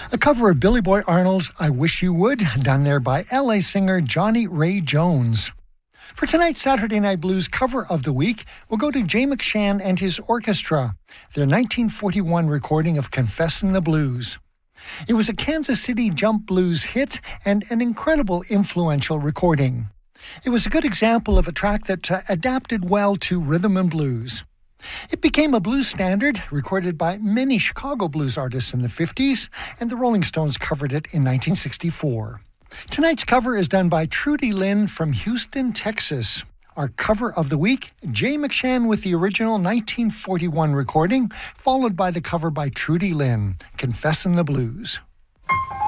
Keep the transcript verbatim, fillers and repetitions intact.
A cover of Billy Boy Arnold's I Wish You Would, done there by L A singer Johnny Ray Jones. For tonight's Saturday Night Blues cover of the week, we'll go to Jay McShann and his orchestra, their nineteen forty-one recording of Confessin' the Blues. It was a Kansas City jump blues hit and an incredible influential recording. It was a good example of a track that uh, adapted well to rhythm and blues. It became a blues standard, recorded by many Chicago blues artists in the fifties, and the Rolling Stones covered it in nineteen sixty-four. Tonight's cover is done by Trudy Lynn from Houston, Texas. Our cover of the week, Jay McShann with the original nineteen forty-one recording, followed by the cover by Trudy Lynn, Confessin' the Blues.